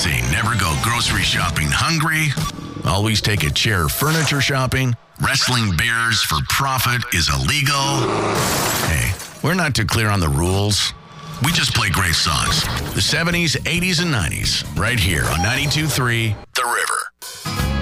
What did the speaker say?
Say never go grocery shopping hungry. Always take a chair furniture shopping. Wrestling bears for profit is illegal. Hey, we're not too clear on the rules. We just play great songs. The 70s, 80s, and 90s. Right here on 92.3